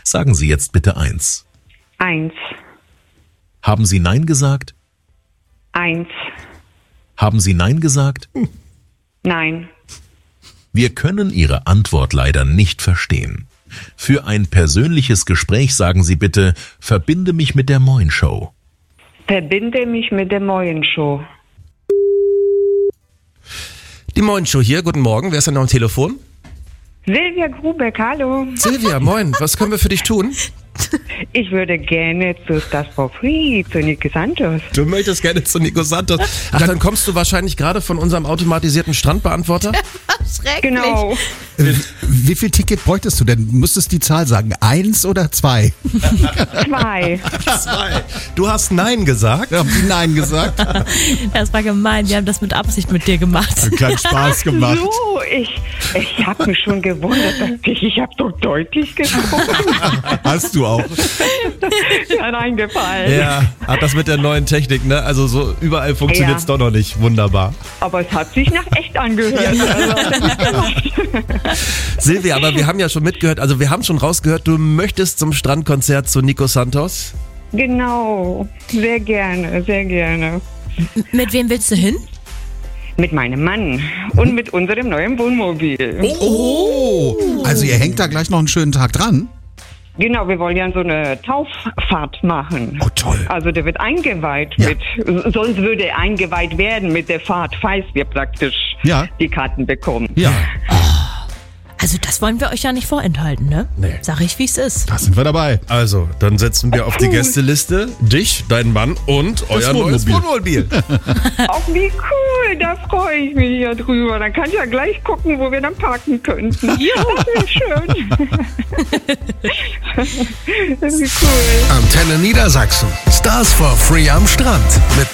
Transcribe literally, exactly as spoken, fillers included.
Sagen Sie jetzt bitte eins. Eins. Haben Sie Nein gesagt? Eins. Haben Sie Nein gesagt? Nein. Wir können Ihre Antwort leider nicht verstehen. Für ein persönliches Gespräch sagen Sie bitte, verbinde mich mit der Moin Show. Verbinde mich mit der Moin Show. Die Moin Show hier, guten Morgen. Wer ist denn noch am Telefon? Silvia Grubeck, hallo. Silvia, moin. Was können wir für dich tun? Ich würde gerne zu Stars for Free, zu Nico Santos. Du möchtest gerne zu Nico Santos. Ach, dann kommst du wahrscheinlich gerade von unserem automatisierten Strandbeantworter? Schrecklich. Genau. Äh, Wie viel Ticket bräuchtest du denn? Müsstest die Zahl sagen, eins oder zwei? Zwei. Zwei. Du hast Nein gesagt? Haben die Nein gesagt? Das war gemein, wir haben das mit Absicht mit dir gemacht. Keinen Spaß gemacht. So, ich, ich habe mich schon gewundert, dass ich, ich habe so deutlich gesprochen. Hast du auch. Ja, reingefallen. Ja, hat das mit der neuen Technik, ne? Also so überall funktioniert es Ja. doch noch nicht. Wunderbar. Aber es hat sich nach echt angehört. Also, hat er nicht gemacht. Silvia, aber wir haben ja schon mitgehört, also wir haben schon rausgehört, du möchtest zum Strandkonzert zu Nico Santos. Genau. Sehr gerne, sehr gerne. Mit wem willst du hin? Mit meinem Mann und mit unserem neuen Wohnmobil. Oh, also ihr hängt da gleich noch einen schönen Tag dran? Genau, wir wollen ja so eine Tauffahrt machen. Oh, toll. Also der wird eingeweiht Ja. mit, sonst würde er eingeweiht werden mit der Fahrt, falls wir praktisch Ja. die Karten bekommen. Ja, Also das wollen wir euch ja nicht vorenthalten, ne? Nee. Sag ich, wie es ist. da sind wir dabei. Also, dann setzen wir auf die Gästeliste dich, deinen Mann und euer neues Wohnmobil. Wohnmobil. Ach, wie cool, da freue ich mich ja drüber. Dann kann ich ja gleich gucken, wo wir dann parken könnten. Ja, das wäre schön. Das ist cool. Antenne Niedersachsen. Stars for Free am Strand. Mit